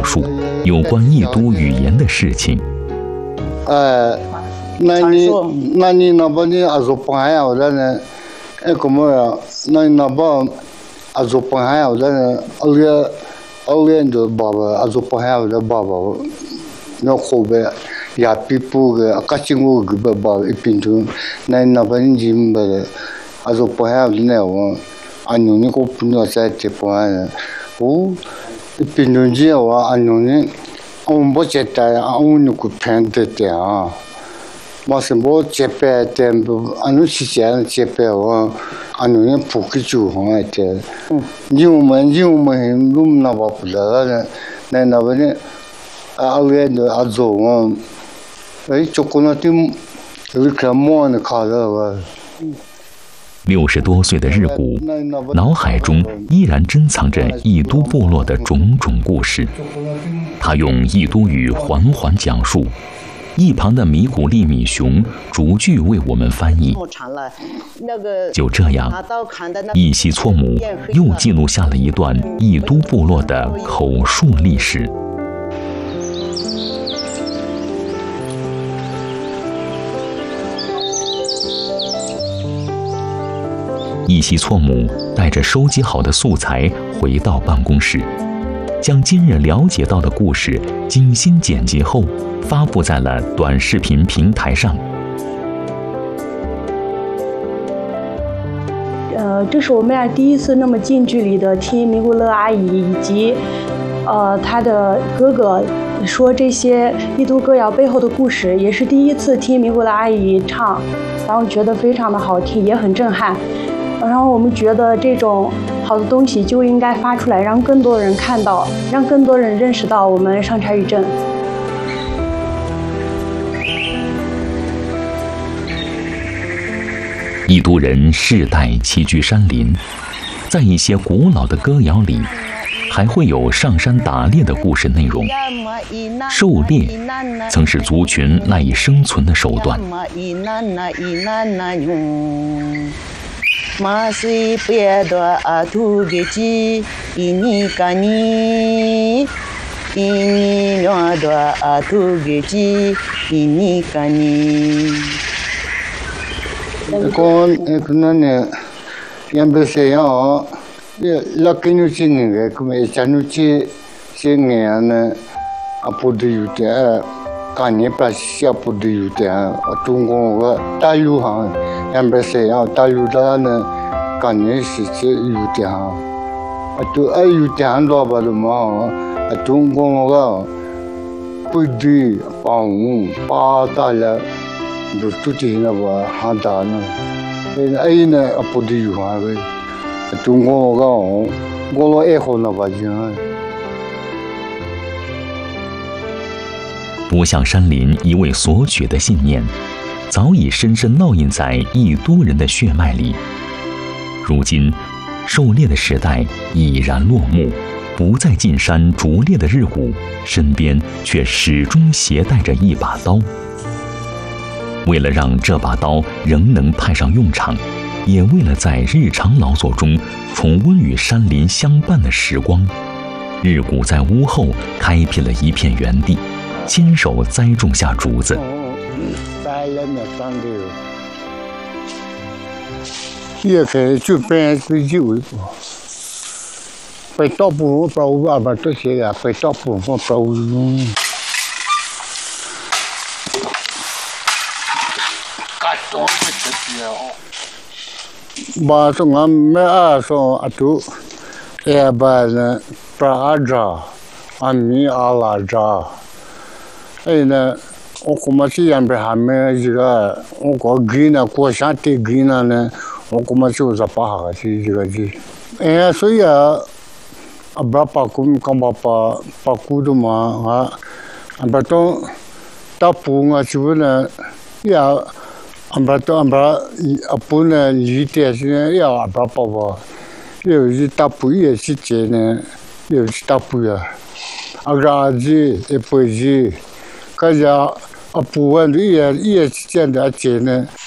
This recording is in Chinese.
述有关义都语言的事情。 那你那把你阿祖朋友的呢？怎么样？那把阿祖朋友的呢？熬夜的爸爸，阿祖朋友的爸爸，那后边也皮肤个，卡青乌个爸爸一pintu，那把你金巴的，阿祖朋友的呢我，安尼你个朋友在这朋友，哦，一pintu只我安尼，我不接待，我那个偏的的啊。我是我这边的，安尼是这样这边我，安尼不给住行的。因为我们那不了的，那边熬夜的阿祖我，就可能就你看么呢看到吧。 60多岁的日古，脑海中依然珍藏着义都部落的种种故事。他用义都语缓缓讲述。一旁的米古利米熊逐句为我们翻译。就这样，一西措姆又记录下了一段义都部落的口述历史。一西措姆带着收集好的素材回到办公室，将今日了解到的故事精心剪辑后，发布在了短视频平台上。 这是我们俩第一次那么近距离的听米古勒阿姨以及她的哥哥说这些义都歌谣背后的故事，也是第一次听米古勒阿姨唱，然后觉得非常的好听，也很震撼。然后我们觉得这种好的东西就应该发出来，让更多人看到，让更多人认识到我们上柴屿镇。 义都人世代栖居山林，在一些古老的歌谣里，还会有上山打猎的故事内容。狩猎曾是族群赖以生存的手段。 那呢，原本是要，laki nu sini ke, kami chanu sini ne, apa dia itu, kanya pasti apa dia itu, tunggu ke tayu hang, yang biasa ya tayu dah ne, kanya sisi itu hang, itu itu hang doa baru mah, tunggu ke, pergi pang, patah betul cina bah hantar ne, ini ne apa dia hang ke. 中国我爱好那把劲。 不向山林一味索取的信念，早已深深烙印在义都人的血脉里。如今，狩猎的时代已然落幕，不再进山逐猎的日古，身边却始终携带着一把刀。为了让这把刀仍能派上用场，也为了在日常劳作中重温与山林相伴的时光，日古在屋后开辟了一片园地，亲手栽种下竹子。 也可以就变自己为不，被盗不包啊把这些啊被盗不包。Bah tu ngam me so atu ba na praja ami alaja ina o kuma si ambe hame jiga o ko gina ko shanti gina ne o kuma si usa pa si jiga ji so ya abapa kum kambapa pakudu ma ha ambato tapu nga chuna ya ambra apuna yite sine ya abapa ba yo ji tapu ye si chene yo tapu ya agraji epoji kaja apuan ye si chene chene